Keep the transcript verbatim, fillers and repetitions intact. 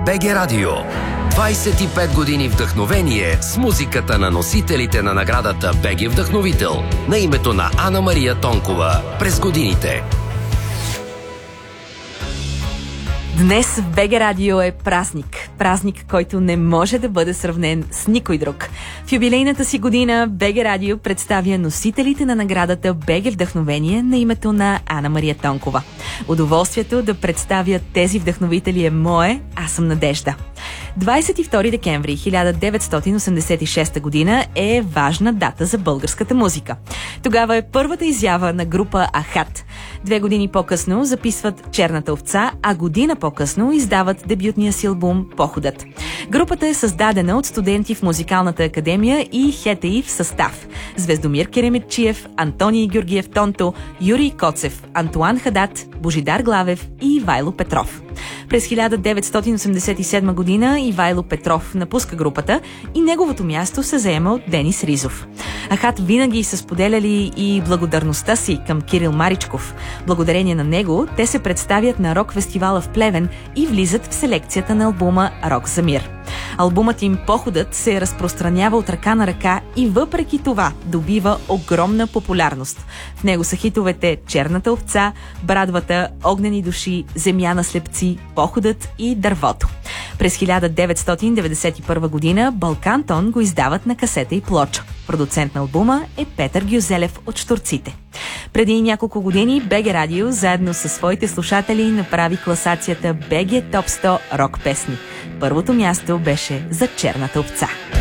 БГ Радио. двайсет и пет години вдъхновение с музиката на носителите на наградата БГ Вдъхновител на името на Ана Мария Тонкова през годините. Днес в БГ Радио е празник. Празник, който не може да бъде сравнен с никой друг. В юбилейната си година БГ Радио представя носителите на наградата БГ Вдъхновение на името на Ана Мария Тонкова. Удоволствието да представя тези вдъхновители е мое, аз съм Надежда. двайсет и втори декември хиляда деветстотин осемдесет и шеста година е важна дата за българската музика. Тогава е първата изява на група Ахат. Две години по-късно записват Черната овца, а година по-късно издават дебютния си албум Походът. Групата е създадена от студенти в Музикалната академия и ХЕТАИ в състав: Звездомир Кереметчиев, Антоний Георгиев Тонто, Юрий Коцев, Антуан Хадат, Божидар Главев и Ивайло Петров. През хиляда деветстотин осемдесет и седма година Ивайло Петров напуска групата и неговото място се заема от Денис Ризов. Ахат винаги са споделяли и благодарността си към Кирил Маричков. Благодарение на него те се представят на рок-фестивала в Плевен и влизат в селекцията на албума Рок за мир. Албумът им Походът се разпространява от ръка на ръка и въпреки това добива огромна популярност. В него са хитовете Черната овца, Брадвата, Огнени души, Земя на слепци, Походът и Дървото. През хиляда деветстотин деветдесет и първа година Балкантон го издават на касета и плоча. Продуцент на албума е Петър Гюзелев от Щурците. Преди няколко години БГ Радио заедно със своите слушатели направи класацията БГ Топ сто рок песни. Първото място беше за Черната овца.